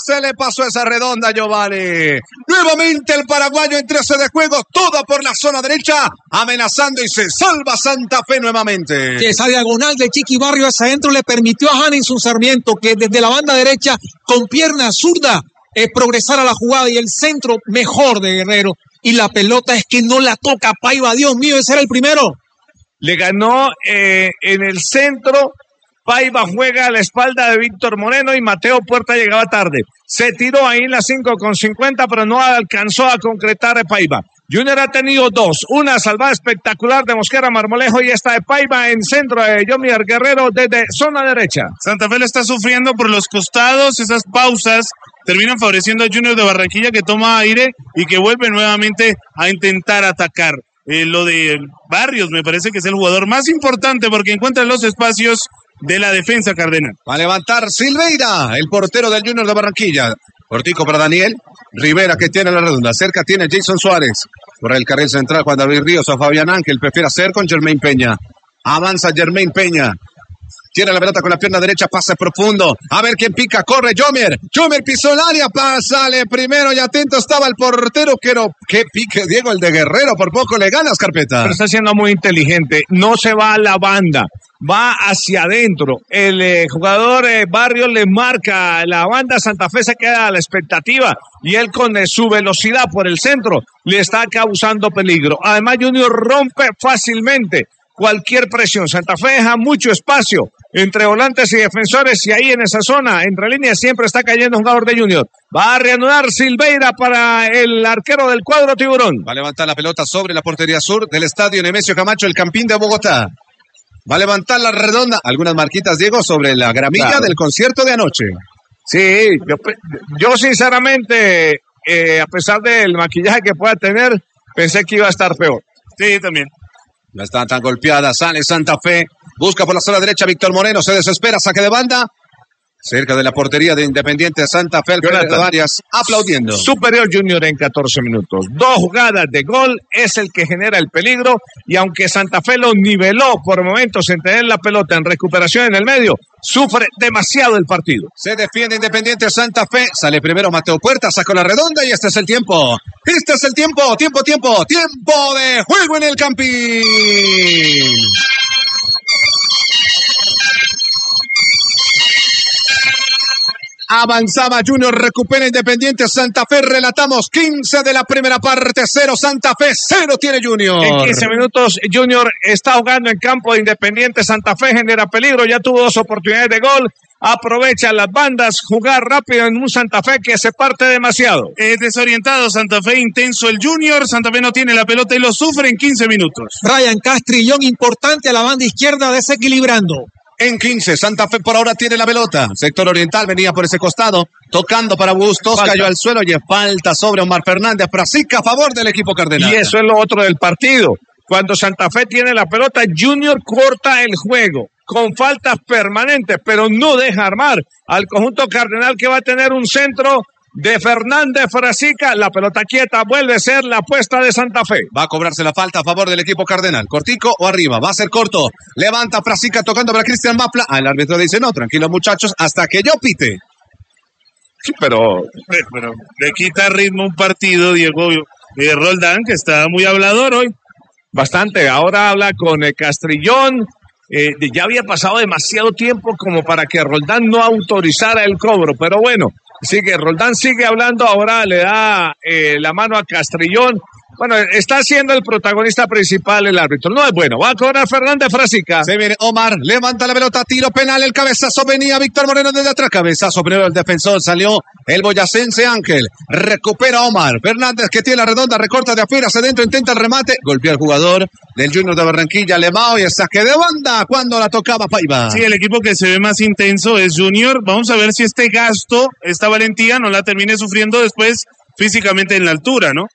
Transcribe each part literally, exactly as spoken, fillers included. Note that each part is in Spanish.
se le pasó esa redonda, Giovanni. Nuevamente el paraguayo en trece de juego, toda por la zona derecha, amenazando y se salva Santa Fe nuevamente. Que esa diagonal de Chiqui Barrio hacia adentro le permitió a Hanninson Sarmiento que desde la banda derecha, con pierna zurda, eh, progresar a la jugada y el centro mejor de Guerrero. Y la pelota es que no la toca Paiva, Dios mío, ese era el primero. Le ganó eh, en el centro. Paiva juega a la espalda de Víctor Moreno y Mateo Puerta llegaba tarde. Se tiró ahí en la cinco con cincuenta, pero no alcanzó a concretar a Paiva. Junior ha tenido dos. Una salvada espectacular de Mosquera Marmolejo y esta de Paiva en centro de Yomiar Guerrero desde zona derecha. Santa Fe lo está sufriendo por los costados. Esas pausas terminan favoreciendo a Junior de Barranquilla, que toma aire y que vuelve nuevamente a intentar atacar. Eh, lo de Barrios me parece que es el jugador más importante porque encuentra los espacios de la defensa cardenal. Va a levantar Silveira, el portero del Junior de Barranquilla. Cortico para Daniel Rivera, que tiene la redonda. Cerca tiene Jason Suárez. Por el carril central, Juan David Ríos o Fabián Ángel. Prefiere hacer con Germain Peña. Avanza Germain Peña. Tiene la pelota con la pierna derecha, pase profundo. A ver quién pica, corre Yomier. Yomier pisó el área, sale primero y atento estaba el portero. Quiero que pique Diego, el de Guerrero. Por poco le ganas, Carpeta. Pero está siendo muy inteligente. No se va a la banda, va hacia adentro. El eh, jugador eh, Barrio le marca la banda. Santa Fe se queda a la expectativa y él con eh, su velocidad por el centro le está causando peligro. Además, Junior rompe fácilmente cualquier presión. Santa Fe deja mucho espacio entre volantes y defensores y ahí en esa zona, entre líneas, siempre está cayendo un jugador de Junior. Va a reanudar Silveira para el arquero del cuadro tiburón. Va a levantar la pelota sobre la portería sur del estadio Nemesio Camacho, el Campín de Bogotá. Va a levantar la redonda. Algunas marquitas, Diego, sobre la gramilla claro. del concierto de anoche. Sí, yo, yo sinceramente, eh, a pesar del maquillaje que pueda tener, pensé que iba a estar peor. Sí, también. No está tan golpeada, sale Santa Fe, busca por la zona derecha Víctor Moreno, se desespera, saque de banda, cerca de la portería de Independiente Santa Fe, Alfredo Varias aplaudiendo. Superior Junior en catorce minutos, dos jugadas de gol, es el que genera el peligro, y aunque Santa Fe lo niveló por momentos en tener la pelota en recuperación en el medio, sufre demasiado el partido. Se defiende Independiente Santa Fe, sale primero Mateo Puerta, sacó la redonda y este es el tiempo. Este es el tiempo, tiempo, tiempo, tiempo de juego en el Campín. Avanzaba Junior, recupera Independiente Santa Fe, relatamos quince de la primera parte, cero Santa Fe, cero tiene Junior. En quince minutos Junior está jugando en campo de Independiente Santa Fe, genera peligro, ya tuvo dos oportunidades de gol, aprovecha las bandas, jugar rápido en un Santa Fe que se parte demasiado. Es desorientado Santa Fe, intenso el Junior, Santa Fe no tiene la pelota y lo sufre en quince minutos. Ryan Castrillón, importante a la banda izquierda, desequilibrando. En quince, Santa Fe por ahora tiene la pelota. Sector oriental venía por ese costado, tocando para Bustos, falta. Cayó al suelo y falta sobre Omar Fernández. Frasica a favor del equipo cardenal. Y eso es lo otro del partido. Cuando Santa Fe tiene la pelota, Junior corta el juego con faltas permanentes, pero no deja armar al conjunto cardenal, que va a tener un centro de Fernández Frasica. La pelota quieta vuelve a ser la apuesta de Santa Fe. Va a cobrarse la falta a favor del equipo cardenal. Cortico o arriba, va a ser corto. Levanta Frasica tocando para Cristian Mapla. Ah, el árbitro dice no, tranquilo muchachos, hasta que yo pite. Sí, pero, pero le quita ritmo un partido Diego eh, Roldán, que está muy hablador hoy. Bastante, ahora habla con eh, Castrillón. Eh, ya había pasado demasiado tiempo como para que Roldán no autorizara el cobro, pero bueno, sigue, Roldán sigue hablando, ahora le da eh, la mano a Castrillón. Bueno, está siendo el protagonista principal el árbitro. No es bueno. Va a cobrar Fernández Frasica. Se viene Omar, levanta la pelota, tiro penal, el cabezazo, venía Víctor Moreno desde atrás. Cabezazo primero el defensor, salió el boyacense Ángel. Recupera Omar. Fernández, que tiene la redonda, recorta de afuera hacia adentro, intenta el remate. Golpea al jugador del Junior de Barranquilla, Lemao, y el saque de banda cuando la tocaba Paiva. Sí, el equipo que se ve más intenso es Junior. Vamos a ver si este gasto, esta valentía, no la termine sufriendo después físicamente en la altura, ¿no?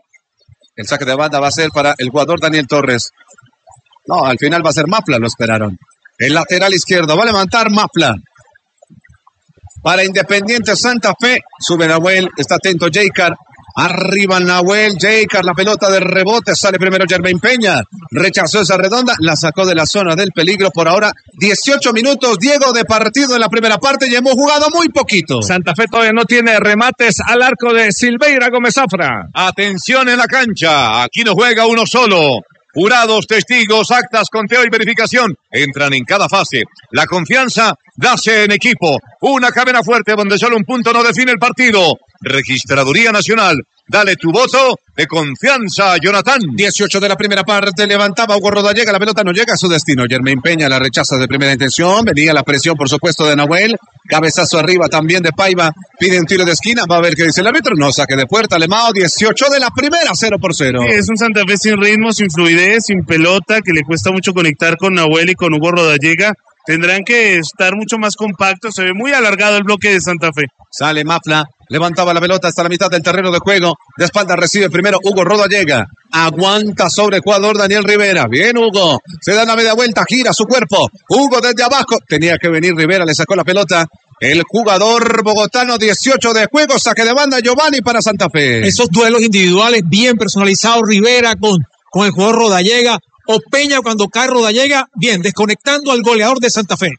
El saque de banda va a ser para el jugador Daniel Torres. No, al final va a ser Mapla, lo esperaron. El lateral izquierdo va a levantar Mapla. Para Independiente Santa Fe, sube Nahuel, está atento Jaycar. Arriba Nahuel, Jaycar, la pelota de rebote, sale primero Jermaine Peña, rechazó esa redonda, la sacó de la zona del peligro. Por ahora, dieciocho minutos, Diego, de partido en la primera parte y hemos jugado muy poquito. Santa Fe todavía no tiene remates al arco de Silveira Gómez Zafra. Atención en la cancha, aquí no juega uno solo. Jurados, testigos, actas, conteo y verificación entran en cada fase. La confianza nace en equipo. Una cadena fuerte donde solo un punto no define el partido. Registraduría Nacional. Dale tu voto de confianza, Jonathan. dieciocho de la primera parte, levantaba Hugo Rodallega, la pelota no llega a su destino. Jermaine Peña la rechaza de primera intención, venía la presión por supuesto de Nahuel, cabezazo arriba también de Paiva, pide un tiro de esquina, va a ver qué dice el árbitro, no, saque de puerta, Alemão, dieciocho de la primera, cero por cero. Sí, es un Santa Fe sin ritmo, sin fluidez, sin pelota, que le cuesta mucho conectar con Nahuel y con Hugo Rodallega. Tendrán que estar mucho más compactos, se ve muy alargado el bloque de Santa Fe. Sale Mafla, levantaba la pelota hasta la mitad del terreno de juego, de espalda recibe primero Hugo Rodallega, aguanta sobre jugador Daniel Rivera, bien Hugo, se da la media vuelta, gira su cuerpo, Hugo desde abajo, tenía que venir Rivera, le sacó la pelota, el jugador bogotano, dieciocho de juego, saque de banda Giovanni para Santa Fe. Esos duelos individuales bien personalizados, Rivera con, con el jugador Rodallega, o Peña cuando cae Rodallega, bien, desconectando al goleador de Santa Fe.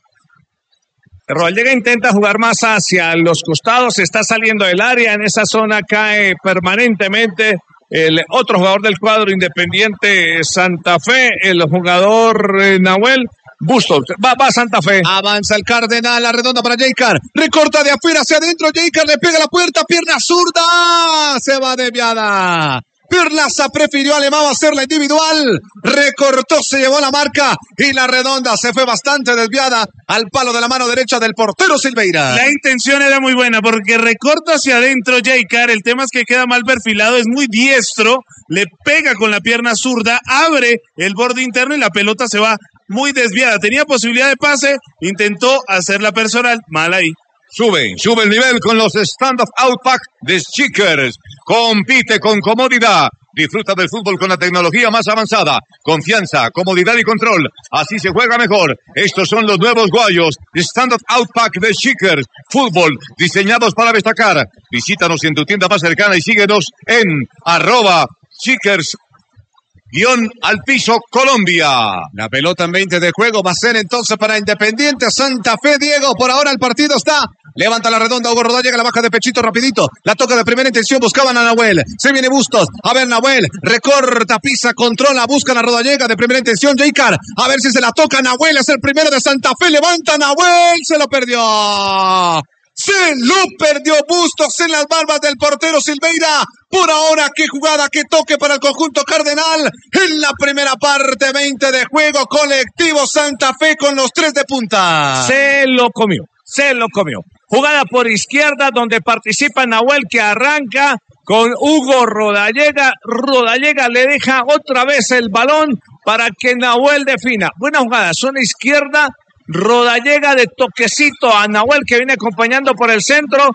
Rodallega intenta jugar más hacia los costados, está saliendo del área, en esa zona cae permanentemente el otro jugador del cuadro Independiente Santa Fe, el jugador eh, Nahuel Bustos. Va, va Santa Fe. Avanza el Cardenal, la redonda para Jaycar, recorta de afuera hacia adentro, Jaycar le pega la puerta, pierna zurda, se va desviada. Perlaza prefirió a Alemão hacerla individual, recortó, se llevó la marca y la redonda se fue bastante desviada al palo de la mano derecha del portero Silveira. La intención era muy buena porque recorta hacia adentro Jaycar, el tema es que queda mal perfilado, es muy diestro, le pega con la pierna zurda, abre el borde interno y la pelota se va muy desviada. Tenía posibilidad de pase, intentó hacerla personal, mal ahí. Sube, sube el nivel con los Stand-Up Outpack de Schickers. Compite con comodidad. Disfruta del fútbol con la tecnología más avanzada. Confianza, comodidad y control. Así se juega mejor. Estos son los nuevos guayos Stand-Up Outpack de Schickers. Fútbol diseñados para destacar. Visítanos en tu tienda más cercana y síguenos en arroba Schickers. Guión al piso Colombia. La pelota en veinte de juego va a ser entonces para Independiente Santa Fe, Diego. Por ahora el partido está. Levanta la redonda, Hugo Rodallega, la baja de pechito rapidito. La toca de primera intención, buscaban a Nahuel. Se viene Bustos. A ver Nahuel, recorta, pisa, controla, buscan a Rodallega de primera intención. Jaycar, a ver si se la toca Nahuel. Es el primero de Santa Fe. Levanta Nahuel, se lo perdió. Se lo perdió Bustos en las barbas del portero Silveira. Por ahora, qué jugada, qué toque para el conjunto cardenal. En la primera parte, veinte de juego, colectivo Santa Fe con los tres de punta. Se lo comió, se lo comió. Jugada por izquierda donde participa Nahuel, que arranca con Hugo Rodallega. Rodallega le deja otra vez el balón para que Nahuel defina. Buena jugada, zona izquierda. Rodallega de toquecito a Nahuel, que viene acompañando por el centro.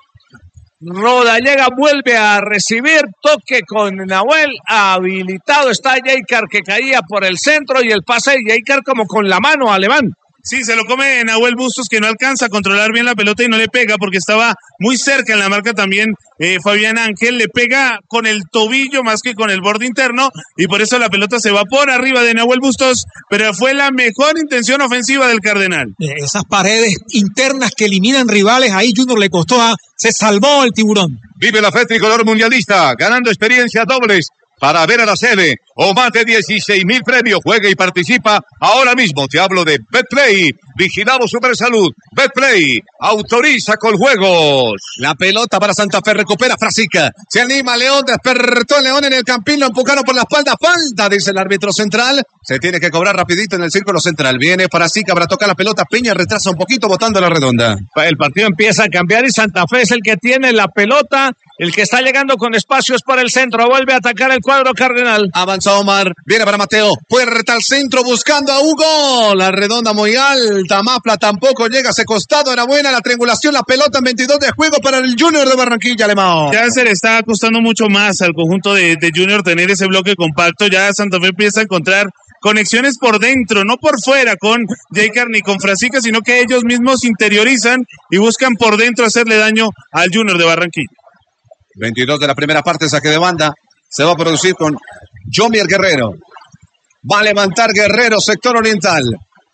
Rodallega vuelve a recibir, toque con Nahuel, habilitado está Jaycar, que caía por el centro, y el pase de Jaycar como con la mano Alemán. Sí, se lo come Nahuel Bustos, que no alcanza a controlar bien la pelota y no le pega porque estaba muy cerca en la marca también eh, Fabián Ángel. Le pega con el tobillo más que con el borde interno y por eso la pelota se va por arriba de Nahuel Bustos, pero fue la mejor intención ofensiva del Cardenal. Esas paredes internas que eliminan rivales, ahí Junior le costó, a, se salvó el tiburón. Vive la fe tricolor mundialista, ganando experiencias dobles para ver a la sede o más de dieciséis mil premios. Juega y participa ahora mismo. Te hablo de Betplay, vigilado Supersalud. Betplay, autoriza con juegos. La pelota para Santa Fe, recupera Frasica. Se anima León, despertó el León en el campín, lo empujaron por la espalda. Falta, dice el árbitro central. Se tiene que cobrar rapidito en el círculo central. Viene Frasica para tocar la pelota. Peña retrasa un poquito botando la redonda. El partido empieza a cambiar y Santa Fe es el que tiene la pelota, el que está llegando con espacios para el centro. Vuelve a atacar el cuadro cardenal. Avanza Omar, viene para Mateo, puerta al centro buscando a Hugo, la redonda muy alta, Mafla tampoco llega a ese costado, era buena la triangulación, la pelota en veintidós de juego para el Junior de Barranquilla, Alemão. Ya se le está costando mucho más al conjunto de, de Junior tener ese bloque compacto, ya Santa Fe empieza a encontrar conexiones por dentro, no por fuera con Jaycar ni con Frasica, sino que ellos mismos interiorizan y buscan por dentro hacerle daño al Junior de Barranquilla. veintidós de la primera parte, saque de banda. Se va a producir con Jomier Guerrero. Va a levantar Guerrero, sector oriental.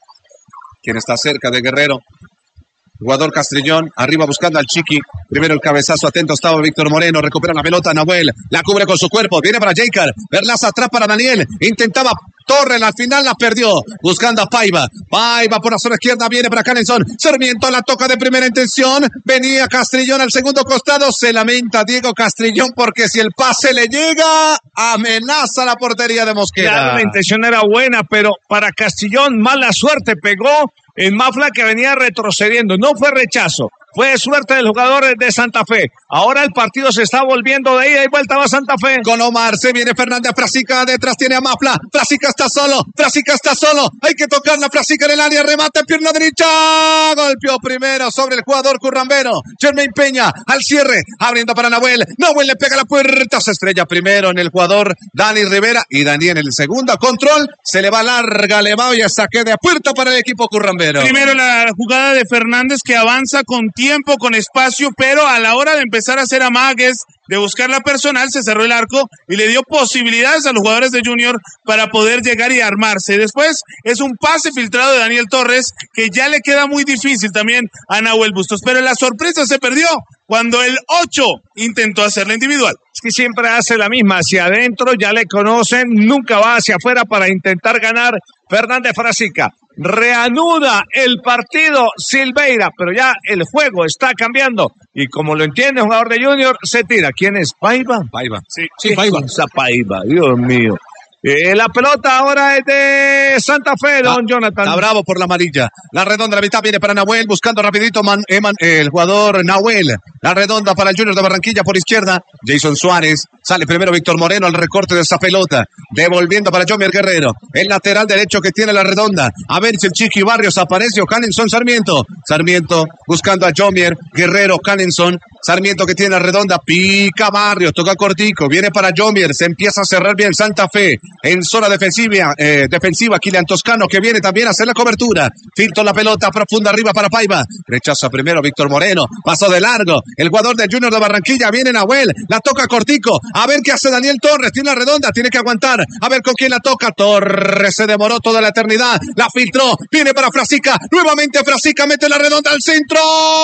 ¿Quién está cerca de Guerrero? Jugador Castrillón, arriba buscando al Chiqui. Primero el cabezazo, atento estaba Víctor Moreno. Recupera la pelota, Nahuel. La cubre con su cuerpo. Viene para Jaker. Berlaza atrás para Daniel. Intentaba Torres, al final la perdió. Buscando a Paiva. Paiva por la zona izquierda. Viene para Canelson. Sarmiento la toca de primera intención. Venía Castrillón al segundo costado. Se lamenta Diego Castrillón porque si el pase le llega, amenaza la portería de Mosquera. Claro, la intención era buena, pero para Castrillón mala suerte. Pegó en Mafla que venía retrocediendo. No fue rechazo, fue suerte del jugador de Santa Fe. Ahora el partido se está volviendo de ida y vuelta, va Santa Fe. Con Omar se viene Fernández, Frasica detrás tiene a Mafla. Frasica está solo, Frasica está solo. Hay que tocarla, Frasica en el área, remate, pierna derecha. Golpeó primero sobre el jugador currambero. Jermaine Peña al cierre, abriendo para Nahuel. Nahuel le pega la puerta, se estrella primero en el jugador Dani Rivera. Y Daniel en el segundo control, se le va larga, le va y saque de puerta para el equipo currambero. Primero la jugada de Fernández que avanza con tiempo, con espacio, pero a la hora de empezar a hacer amagues, de buscar la personal, se cerró el arco y le dio posibilidades a los jugadores de Junior para poder llegar y armarse. Después es un pase filtrado de Daniel Torres que ya le queda muy difícil también a Nahuel Bustos, pero la sorpresa se perdió cuando el ocho intentó hacerla individual. Es que siempre hace la misma, hacia adentro, ya le conocen, nunca va hacia afuera para intentar ganar. Fernández Frasica reanuda el partido Silveira, pero ya el juego está cambiando y como lo entiende el jugador de Junior, se tira. ¿Quién es? ¿Paiva? Paiva. Sí, sí, Paiva. Esa Paiva, Dios mío. Eh, la pelota ahora es de Santa Fe, don ah, Jonathan. Está bravo por la amarilla. La redonda, la mitad viene para Nahuel, buscando rapidito man, Eman, eh, el jugador Nahuel. La redonda para el Junior de Barranquilla por izquierda. Jason Suárez. Sale primero Víctor Moreno al recorte de esa pelota. Devolviendo para Jomier Guerrero. El lateral derecho que tiene la redonda. A ver si el Chiqui Barrios aparece o Canelson Sarmiento. Sarmiento buscando a Jomier Guerrero, Canelson. Sarmiento que tiene la redonda. Pica Barrios, toca cortico. Viene para Jomier. Se empieza a cerrar bien Santa Fe. En zona defensiva, eh, defensiva, Kilian Toscano que viene también a hacer la cobertura. Filtro la pelota profunda arriba para Paiva. Rechaza primero Víctor Moreno. Pasó de largo. El jugador del Junior de Barranquilla viene Nahuel. La toca cortico. A ver qué hace Daniel Torres. Tiene la redonda. Tiene que aguantar. A ver con quién la toca. Torres se demoró toda la eternidad. La filtró. Viene para Frasica. Nuevamente Frasica mete la redonda al centro.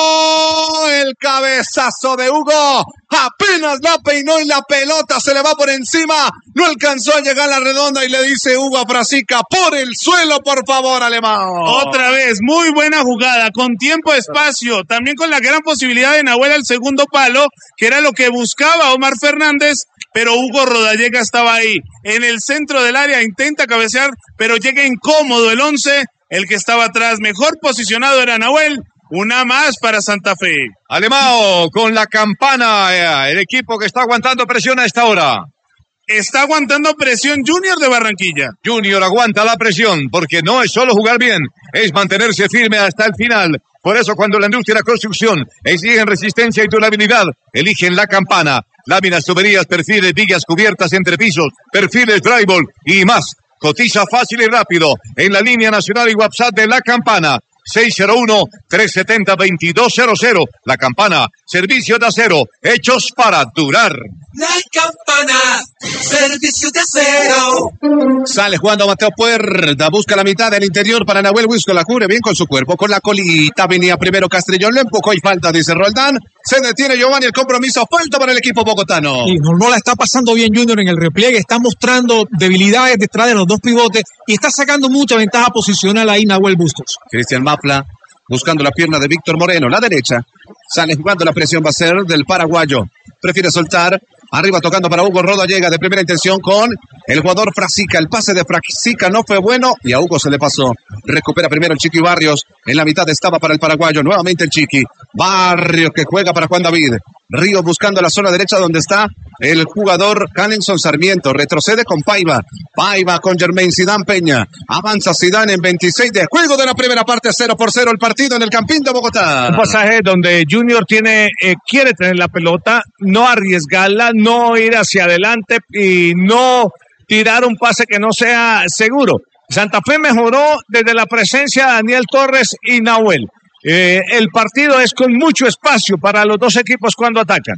El cabezazo de Hugo. Apenas la peinó y la pelota se le va por encima. No alcanzó a llegar a la redonda y le dice Hugo a Frasica, por el suelo, por favor, alemán. Otra vez, muy buena jugada, con tiempo, espacio, también con la gran posibilidad de Nahuel al segundo palo, que era lo que buscaba Omar Fernández, pero Hugo Rodallega estaba ahí, en el centro del área, intenta cabecear, pero llega incómodo el once, el que estaba atrás, mejor posicionado era Nahuel. Una más para Santa Fe. Alemão con la campana, el equipo que está aguantando presión a esta hora. Está aguantando presión Junior de Barranquilla. Junior aguanta la presión porque no es solo jugar bien, es mantenerse firme hasta el final. Por eso cuando la industria de la construcción exigen resistencia y durabilidad, eligen la campana. Láminas, tuberías, perfiles, vigas, cubiertas, entrepisos, perfiles, drywall y más. Cotiza fácil y rápido en la línea nacional y WhatsApp de la campana. seis cero uno, tres siete cero, dos dos cero cero. La Campana, servicio de acero, hechos para durar. La Campana, servicio de acero. Sale jugando Mateo Puerta, busca la mitad del interior para Nahuel Busco, la cubre bien con su cuerpo, con la colita, venía primero Castrillón, le empujó y falta, dice Roldán. Se detiene Giovanni, el compromiso, falta para el equipo bogotano. Y no, no la está pasando bien Junior en el repliegue, está mostrando debilidades detrás de los dos pivotes y está sacando mucha ventaja posicional ahí Nahuel Bustos. Cristian Mafla buscando la pierna de Víctor Moreno, la derecha, sale jugando, la presión va a ser del paraguayo, prefiere soltar, arriba tocando para Hugo Rodallega de primera intención con el jugador Frasica, el pase de Frasica no fue bueno y a Hugo se le pasó, recupera primero el Chiqui Barrios, en la mitad estaba para el paraguayo, nuevamente el Chiqui, Barrios que juega para Juan David, Río buscando la zona derecha donde está el jugador Canelson Sarmiento, retrocede con Paiva, Paiva con Jermaine Zidane Peña, avanza Zidane en veintiséis de juego de la primera parte, cero por cero el partido en el Campín de Bogotá. Un pasaje donde Junior tiene, eh, quiere tener la pelota, no arriesgarla, no ir hacia adelante y no tirar un pase que no sea seguro. Santa Fe mejoró desde la presencia de Daniel Torres y Nahuel. Eh, el partido es con mucho espacio para los dos equipos cuando atacan.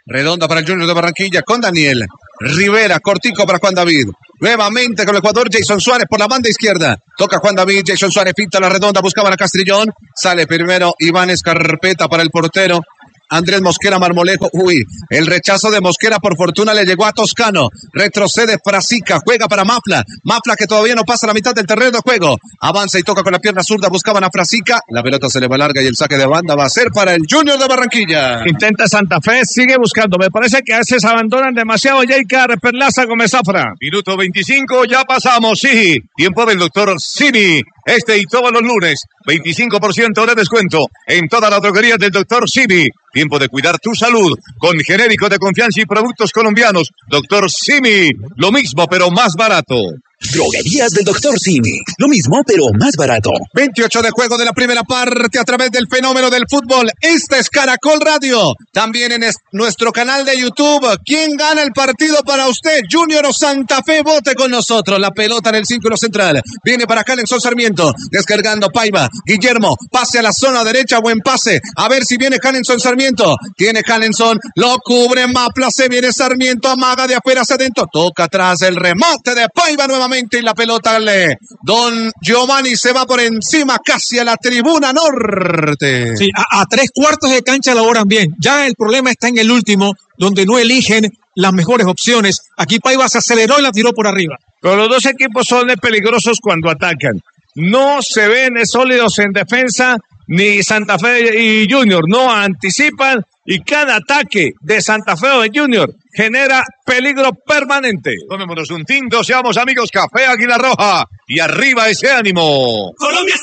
Redonda para el Junior de Barranquilla con Daniel. Rivera, cortico para Juan David. Nuevamente con el jugador Jason Suárez por la banda izquierda. Toca Juan David, Jason Suárez pinta la redonda, buscaban a Castrillón. Sale primero Iván Escarpeta para el portero Andrés Mosquera Marmolejo. Uy, el rechazo de Mosquera por fortuna le llegó a Toscano. Retrocede Frasica, juega para Mafla. Mafla que todavía no pasa la mitad del terreno de juego. Avanza y toca con la pierna zurda, buscaban a Frasica. La pelota se le va larga y el saque de banda va a ser para el Junior de Barranquilla. Intenta Santa Fe, sigue buscando. Me parece que a veces abandonan demasiado. Jaycar Perlaza Gómez Zafra. Minuto veinticinco, ya pasamos, sí. Tiempo del doctor Simi. Este y todos los lunes, veinticinco por ciento de descuento en toda la droguería del doctor Simi. Tiempo de cuidar tu salud con genéricos de confianza y productos colombianos. doctor Simi, lo mismo pero más barato. Droguerías del doctor Simi. Lo mismo, pero más barato. veintiocho de juego de la primera parte a través del fenómeno del fútbol. Esta es Caracol Radio. También en es- nuestro canal de YouTube. ¿Quién gana el partido para usted? Junior o Santa Fe. Vote con nosotros. La pelota en el círculo central. Viene para Calenson Sarmiento. Descargando Paiva. Guillermo. Pase a la zona derecha. Buen pase. A ver si viene Calenson Sarmiento. Tiene Calenson. Lo cubre Mapla. Se viene Sarmiento. Amaga de afuera hacia adentro. Toca atrás el remate de Paiva nuevamente. Y la pelota le Don Giovanni se va por encima casi a la tribuna norte. Sí, a, a tres cuartos de cancha laboran bien. Ya el problema está en el último, donde no eligen las mejores opciones. Aquí Paiva se aceleró y la tiró por arriba. Pero los dos equipos son peligrosos cuando atacan. No se ven sólidos en defensa, ni Santa Fe y Junior no anticipan, y cada ataque de Santa Fe o de Junior genera peligro permanente. Tomémonos un tinto, seamos amigos, Café Águila Roja y arriba ese ánimo. Colombia está